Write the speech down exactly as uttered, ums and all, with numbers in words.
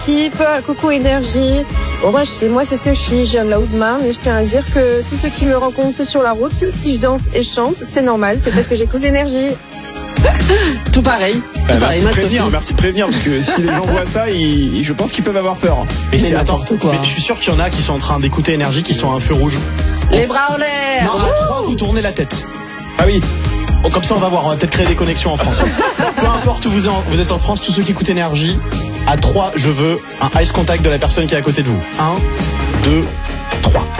Type, coucou Énergie. Bon, moi, je- moi, c'est Sophie, je viens de la Haute-Marne et je tiens à dire que tous ceux qui me rencontrent sur la route, si je danse et chante, c'est normal, c'est parce que j'écoute Énergie. Tout pareil. Bah, Tout pareil, merci de ma prévenir, Sophie. merci de prévenir, parce que si les gens voient ça, ils, je pense qu'ils peuvent avoir peur. Et Mais c'est attends, n'importe quoi. mais je suis sûr qu'il y en a qui sont en train d'écouter Énergie, qui sont à un feu rouge. Les bras en l'air. Non, à trois, vous tournez la tête. Ah oui. Oh, comme ça, on va voir. On va peut-être créer des connexions en France. Peu importe où vous êtes en, vous êtes en France, tous ceux qui écoutent Énergie, à trois, je veux un ice contact de la personne qui est à côté de vous. Un, deux, trois.